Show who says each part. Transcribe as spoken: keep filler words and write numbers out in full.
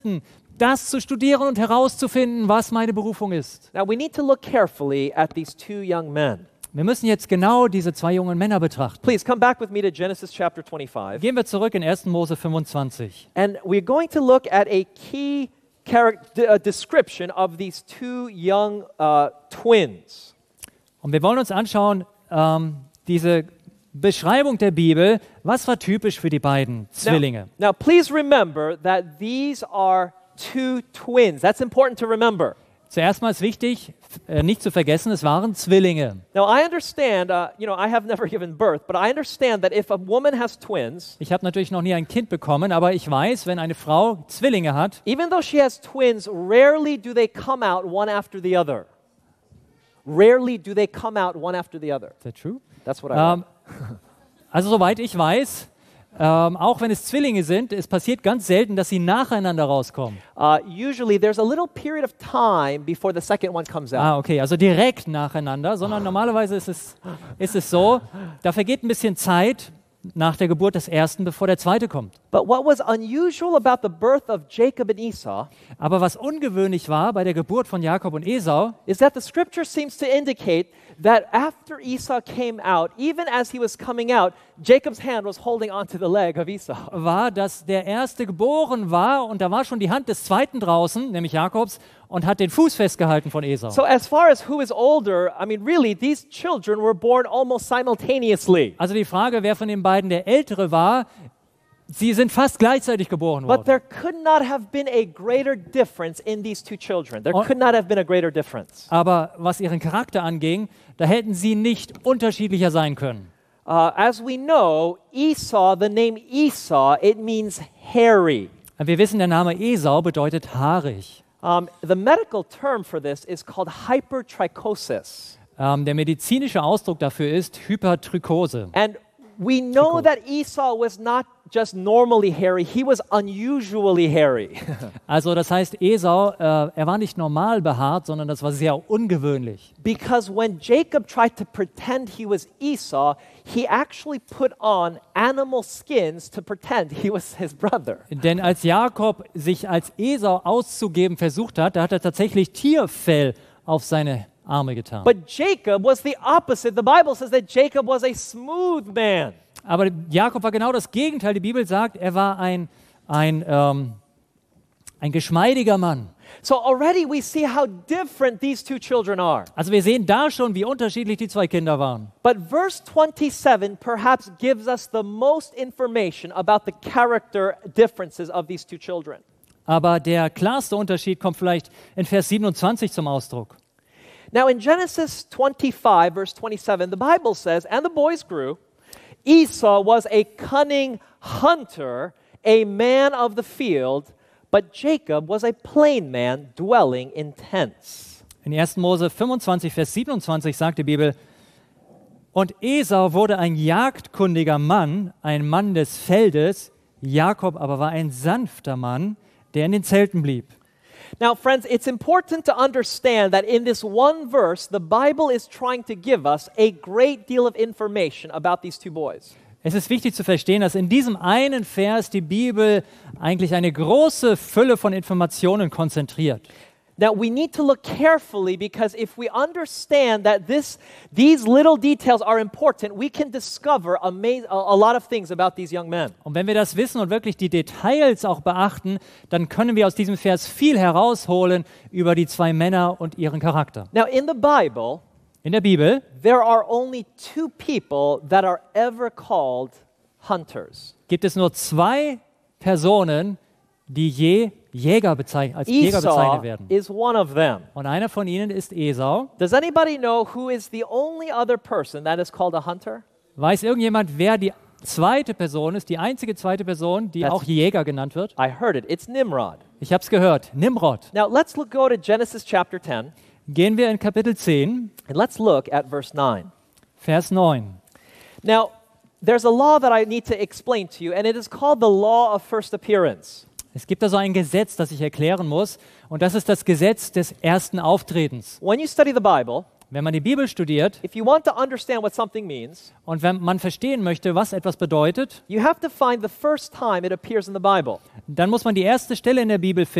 Speaker 1: das zu studieren und herauszufinden, was meine Berufung ist.
Speaker 2: Now we need to look carefully at these two young men.
Speaker 1: Wir müssen jetzt genau diese zwei jungen Männer betrachten.
Speaker 2: Please come back with me to Genesis chapter twenty-five.
Speaker 1: Gehen wir zurück in ersten Mose fünfundzwanzig.
Speaker 2: And we're going to look at a key character, uh, description of these two young uh, twins.
Speaker 1: Und wir wollen uns anschauen, ähm, diese Beschreibung der Bibel, was war typisch für die beiden Zwillinge.
Speaker 2: Now, now please remember that these are two twins. That's important to remember.
Speaker 1: Zuerst mal ist wichtig, äh, nicht zu vergessen, es waren Zwillinge.
Speaker 2: Now I understand, uh, you know, I have never given birth, but I understand that if a woman has twins,
Speaker 1: Ich habe natürlich noch nie ein Kind bekommen, aber ich weiß, wenn eine Frau Zwillinge hat,
Speaker 2: even though she has twins, rarely do they come out one after the other. Rarely do they come out one after the other.
Speaker 1: is that true?
Speaker 2: That's what I
Speaker 1: Ähm,
Speaker 2: read.
Speaker 1: also soweit ich weiß, ähm, auch wenn es Zwillinge sind, es passiert ganz selten, dass sie nacheinander rauskommen.
Speaker 2: Uh, usually there's a little period of time before the second one comes out.
Speaker 1: Ah, okay, also direkt nacheinander, sondern normalerweise ist es, ist es so, da vergeht ein bisschen Zeit nach der Geburt des ersten, bevor der zweite kommt.
Speaker 2: But what was unusual about the birth of Jacob and Esau
Speaker 1: Aber was ungewöhnlich war bei der Geburt von Jakob und Esau,
Speaker 2: is that the scripture seems to indicate that after Esau came out, even as he was coming out, Jacob's hand was holding onto the leg of Esau.
Speaker 1: war, dass der erste geboren war und da war schon die Hand des zweiten draußen, nämlich Jakobs, und hat den Fuß festgehalten von Esau.
Speaker 2: So as far as who is older, I mean really these children were born almost simultaneously.
Speaker 1: Also die Frage, wer von den beiden der Ältere war, sie sind fast gleichzeitig geboren
Speaker 2: But
Speaker 1: worden.
Speaker 2: there could not have been a greater difference in these two children. There
Speaker 1: Oh.
Speaker 2: could not have been a greater difference.
Speaker 1: Aber was ihren Charakter anging, da hätten sie nicht unterschiedlicher sein können.
Speaker 2: Uh, as we know, Esau, the name Esau, it means hairy.
Speaker 1: Wir wissen, der Name Esau bedeutet haarig.
Speaker 2: Um, the medical term for this is called hypertrichosis.
Speaker 1: Ähm, der medizinische Ausdruck dafür ist Hypertrichose.
Speaker 2: And we know
Speaker 1: Trichose.
Speaker 2: that Esau was not just normally hairy, he was unusually hairy.
Speaker 1: Also das heißt, Esau, äh, er war nicht normal behaart, sondern das war sehr ungewöhnlich.
Speaker 2: Because when Jacob tried to pretend he was Esau, he actually put on animal skins to pretend he was his brother.
Speaker 1: Denn als Jakob sich als Esau auszugeben versucht hat, da hat er tatsächlich Tierfell auf seine Arme getan.
Speaker 2: But Jacob was the opposite. The Bible says that Jacob was a smooth man.
Speaker 1: Aber Jakob war genau das Gegenteil. Die Bibel sagt, er war ein, ein, ähm, ein geschmeidiger Mann.
Speaker 2: So already we see how different these two children are.
Speaker 1: Also wir sehen da schon, wie unterschiedlich die zwei Kinder waren.
Speaker 2: But verse twenty-seven perhaps gives us the most information about the character differences of these two children.
Speaker 1: Aber der klarste Unterschied kommt vielleicht in Vers siebenundzwanzig zum Ausdruck.
Speaker 2: Now in Genesis twenty-five, verse twenty-seven, the Bible says, "And the boys grew. Esau was a cunning hunter, a man of the field, but Jacob was a plain man, dwelling in tents."
Speaker 1: In ersten Mose fünfundzwanzig, Vers siebenundzwanzig sagt die Bibel, und Esau wurde ein jagdkundiger Mann, ein Mann des Feldes, Jakob aber war ein sanfter Mann, der in den Zelten blieb.
Speaker 2: Now, friends, it's important to understand that in this one verse, the Bible is trying to give us a great deal of information about these two boys.
Speaker 1: Es ist wichtig zu verstehen, dass in diesem einen Vers die Bibel eigentlich eine große Fülle von Informationen konzentriert.
Speaker 2: Now, we need to look carefully because if we understand that this, these little details are important, we can discover ama- a, a lot of things about these young men.
Speaker 1: Und wenn wir das wissen und wirklich die Details auch beachten, dann können wir aus diesem Vers viel herausholen über die zwei Männer und ihren Charakter.
Speaker 2: Now, in the Bible,
Speaker 1: In der Bibel
Speaker 2: there are only two people that are ever called hunters.
Speaker 1: gibt es nur zwei Personen, die je Jäger bezeichnet, als Jäger
Speaker 2: Esau
Speaker 1: bezeichnet werden.
Speaker 2: is one of them.
Speaker 1: Und einer von ihnen ist Esau.
Speaker 2: Does anybody know who is the only other person that is called a hunter?
Speaker 1: Weiß irgendjemand, wer die zweite Person ist, die einzige zweite Person, die
Speaker 2: That's-
Speaker 1: auch Jäger genannt wird?
Speaker 2: I heard it. It's Nimrod.
Speaker 1: Ich habe es gehört, Nimrod.
Speaker 2: Now let's look, go to Genesis chapter ten,
Speaker 1: Gehen wir in Kapitel zehn,
Speaker 2: and let's look at verse nine.
Speaker 1: Vers neun.
Speaker 2: Now, there's a law that I need to explain to you, and it is called the law of first appearance.
Speaker 1: Es gibt also ein Gesetz, das ich erklären muss, und das ist das Gesetz des ersten Auftretens.
Speaker 2: When you study the Bible,
Speaker 1: Wenn man die Bibel studiert
Speaker 2: if you want to understand what something means,
Speaker 1: und wenn man verstehen möchte, was etwas bedeutet,
Speaker 2: you have to find the first time it appears in the Bible.
Speaker 1: dann muss man die erste Stelle in der Bibel